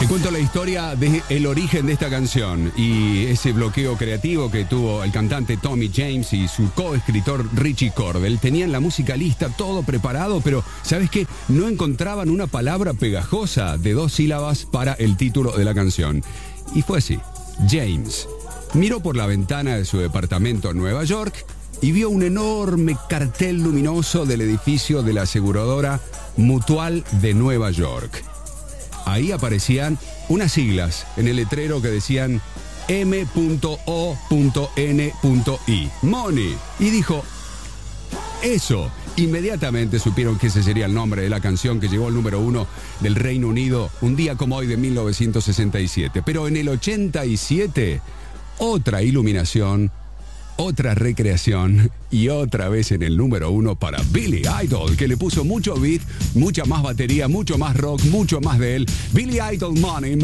Te cuento la historia del origen de esta canción y ese bloqueo creativo que tuvo el cantante Tommy James y su coescritor Richie Cordell. Tenían la música lista, todo preparado, pero ¿sabes qué? No encontraban una palabra pegajosa de 2 sílabas para el título de la canción. Y fue así. James miró por la ventana de su departamento en Nueva York y vio un enorme cartel luminoso del edificio de la aseguradora Mutual de Nueva York. Ahí aparecían unas siglas en el letrero que decían M.O.N.I. Money. Y dijo, eso. Inmediatamente supieron que ese sería el nombre de la canción que llegó al número 1 del Reino Unido un día como hoy de 1967. Pero en el 87, otra iluminación, otra recreación y otra vez en el número 1 para Billy Idol, que le puso mucho beat, mucha más batería, mucho más rock, mucho más de él. Billy Idol, Money.